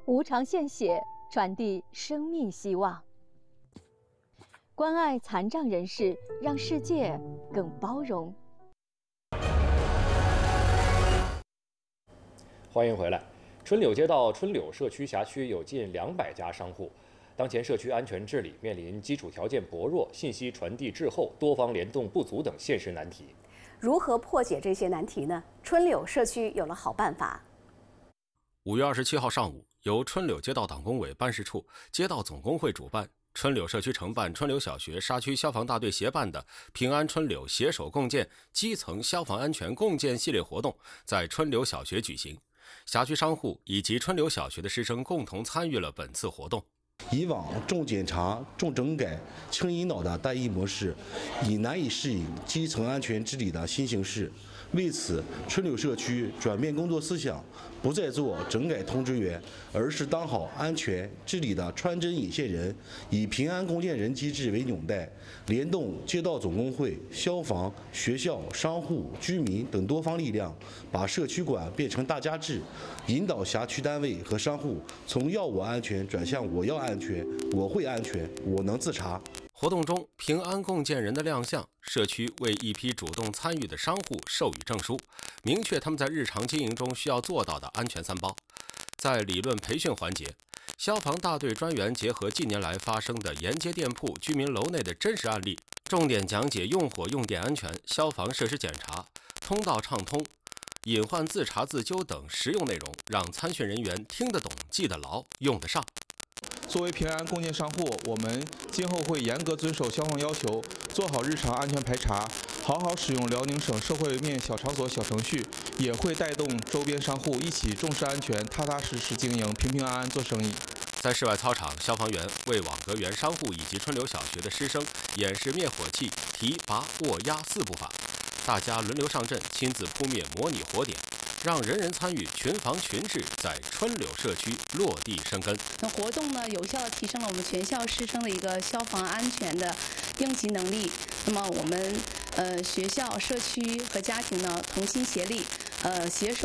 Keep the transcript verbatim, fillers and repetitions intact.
无偿献血，传递生命希望。关爱残障人士，让世界更包容。 欢迎回来。春柳街道春柳社区辖区有近两百家商户，当前社区安全治理面临基础条件薄弱、信息传递滞后、多方联动不足等现实难题。 如何破解这些难题呢？春柳社区有了好办法。 五月二十七号上午，由春柳街道党工委办事处、街道总工会主办，春柳社区承办春柳小学沙区消防大队协办的“平安春柳，携手共建基层消防安全共建”系列活动在春柳小学举行。辖区商户以及春柳小学的师生共同参与了本次活动。 以往重检查、重整改、轻引导的单一模式，已难以适应基层安全治理的新形势。为此，春柳社区转变工作思想，不再做整改通知员，而是当好安全治理的穿针引线人，以平安共建人机制为纽带，联动街道总工会、消防、学校、商户、居民等多方力量，把社区管变成大家治，引导辖区单位和商户从要我安全转向我要安全、我会安全、我能自查。 活动中，平安共建人的亮相，社区为一批主动参与的商户授予证书，明确他们在日常经营中需要做到的安全三包。在理论培训环节，消防大队专员结合近年来发生的沿街店铺、居民楼内的真实案例，重点讲解用火用电安全、消防设施检查、通道畅通、隐患自查自纠等实用内容，让参训人员听得懂、记得牢、用得上。 作为平安共建商户，我们今后会严格遵守消防要求，做好日常安全排查，好好使用辽宁省社会面小场所小程序，也会带动周边商户一起重视安全，踏踏实实经营，平平安安做生意。 在室外操场，消防员为网格员商户以及春柳小学的师生演示灭火器提、拔、握、压四步法，大家轮流上阵，亲自扑灭模拟火点，让人人参与，群防群治在春柳社区落地生根。 那活动呢，有效地提升了我们全校师生的一个消防安全的应急能力。那么我们呃学校、社区和家庭呢同心协力，呃携手